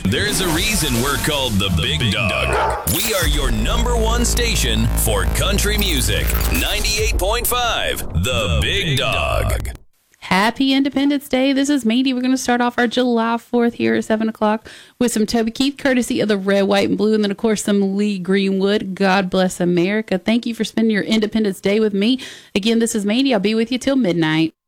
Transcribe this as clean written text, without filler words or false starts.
There's a reason we're called the Big Dog. We are your number one station for country music. 98.5, the Big Dog. Happy Independence Day. This is Mandy. We're going to start off our July 4th here at 7 o'clock with some Toby Keith, courtesy of the Red, White, and Blue, and then, of course, some Lee Greenwood. God bless America. Thank you for spending your Independence Day with me. Again, this is Mandy. I'll be with you till midnight.